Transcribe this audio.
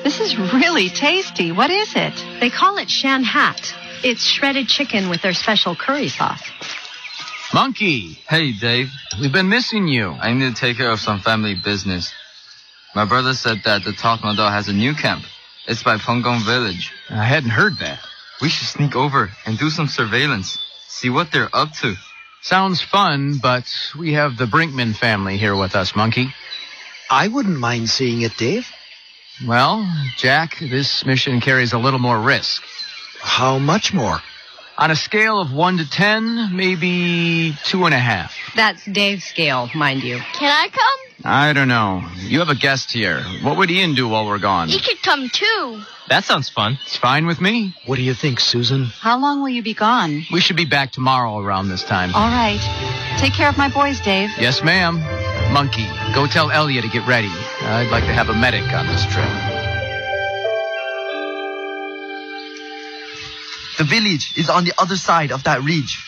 This is really tasty. What is it? They call it Shan Hat. It's shredded chicken with their special curry sauce. Monkey! Hey, Dave. We've been missing you. I need to take care of some family business. My brother said that the Tatmadaw has a new camp. It's by Pongong Village. I hadn't heard that. We should sneak over and do some surveillance. See what they're up to. Sounds fun, but we have the Brinkman family here with us, Monkey. I wouldn't mind seeing it, Dave. Well, Jack, this mission carries a little more risk. How much more? On a scale of 1 to 10, maybe 2.5. That's Dave's scale, mind you. Can I come? I don't know. You have a guest here. What would Ian do while we're gone? He could come too. That sounds fun. It's fine with me. What do you think, Susan? How long will you be gone? We should be back tomorrow around this time. All right. Take care of my boys, Dave. Yes, ma'am. Monkey, go tell Elia to get ready. I'd like to have a medic on this trip. The village is on the other side of that ridge.